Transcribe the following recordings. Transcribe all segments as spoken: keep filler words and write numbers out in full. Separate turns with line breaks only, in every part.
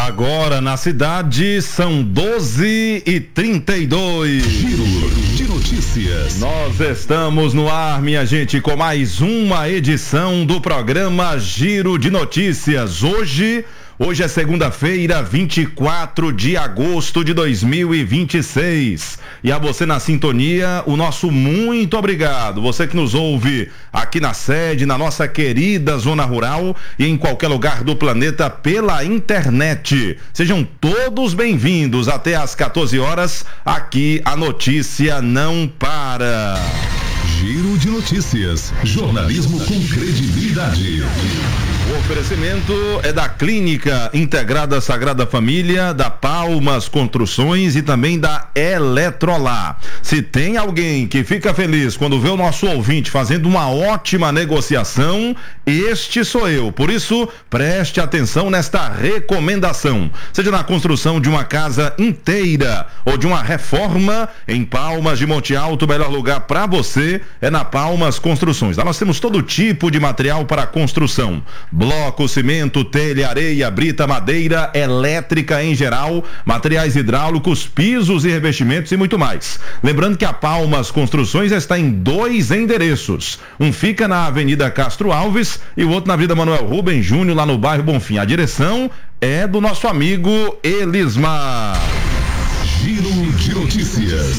Agora na cidade são doze e trinta e dois.
Giro de notícias.
Nós estamos no ar, minha gente, com mais uma edição do programa Giro de Notícias. Hoje, hoje é segunda-feira, vinte e quatro de agosto de dois mil e vinte e seis. E a você na sintonia, o nosso muito obrigado. Você que nos ouve aqui na sede, na nossa querida zona rural e em qualquer lugar do planeta pela internet. Sejam todos bem-vindos até às quatorze horas. Aqui a notícia não para.
Giro de notícias. Jornalismo com credibilidade.
O oferecimento é da Clínica Integrada Sagrada Família, da Palmas Construções e também da Eletrolar. Se tem alguém que fica feliz quando vê o nosso ouvinte fazendo uma ótima negociação, este sou eu. Por isso, preste atenção nesta recomendação. Seja na construção de uma casa inteira ou de uma reforma, em Palmas de Monte Alto, o melhor lugar para você é na Palmas Construções. Lá nós temos todo tipo de material para construção. Bloco, cimento, telha, areia, brita, madeira, elétrica em geral, materiais hidráulicos, pisos e revestimentos e muito mais. Lembrando que a Palmas Construções está em dois endereços. Um fica na Avenida Castro Alves e o outro na Avenida Manuel Rubem Júnior, lá no bairro Bonfim. A direção é do nosso amigo Elismar.
Giro de notícias.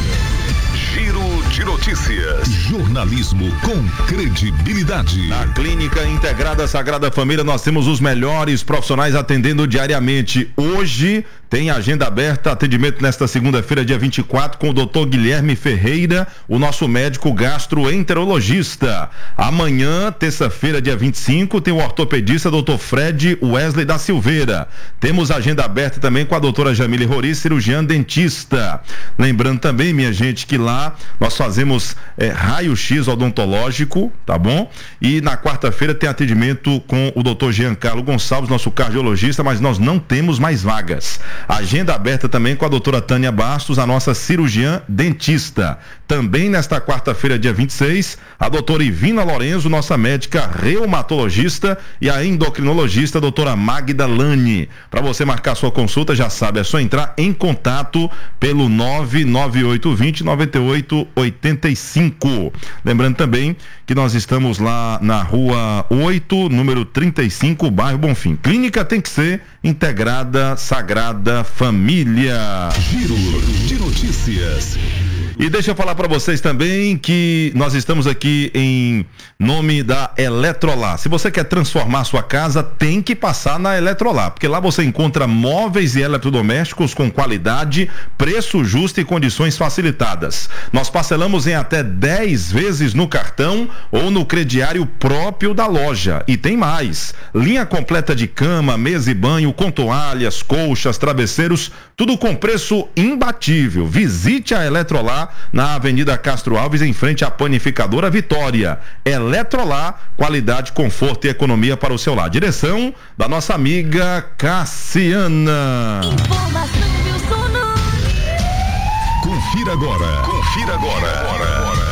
Giro de notícias. Jornalismo com credibilidade.
Na Clínica Integrada Sagrada Família nós temos os melhores profissionais atendendo diariamente. Hoje tem agenda aberta, atendimento nesta segunda-feira, dia vinte e quatro, com o doutor Guilherme Ferreira, o nosso médico gastroenterologista. Amanhã, terça-feira, dia vinte e cinco, tem o ortopedista doutor Fred Wesley da Silveira. Temos agenda aberta também com a doutora Jamile Rori, cirurgiã dentista. Lembrando também, minha gente, que lá nós fazemos é, raio-x odontológico, tá bom? E na quarta-feira tem atendimento com o doutor Giancarlo Gonçalves, nosso cardiologista, mas nós não temos mais vagas. Agenda aberta também com a doutora Tânia Bastos, a nossa cirurgiã dentista. Também nesta quarta-feira, dia vinte e seis, a doutora Ivina Lorenzo, nossa médica reumatologista, e a endocrinologista, a doutora Magda Lani. Para você marcar sua consulta, já sabe, é só entrar em contato pelo nove nove oito dois zero nove oito oito cinco. Lembrando também que nós estamos lá na rua oito, número trinta e cinco, bairro Bonfim. Clínica tem que ser Integrada Sagrada Família.
Giro de notícias.
E deixa eu falar para vocês também que nós estamos aqui em nome da Eletrolar. Se você quer transformar sua casa, tem que passar na Eletrolar, porque lá você encontra móveis e eletrodomésticos com qualidade, preço justo e condições facilitadas. Nós parcelamos em até dez vezes no cartão ou no crediário próprio da loja. E tem mais: linha completa de cama, mesa e banho, com toalhas, colchas, travesseiros, tudo com preço imbatível. Visite a Eletrolar na Avenida Castro Alves, em frente à Panificadora Vitória. Eletrolar, qualidade, conforto e economia para o seu lar. Direção da nossa amiga Cassiana.
Informação do sono. Confira agora. Confira agora. agora.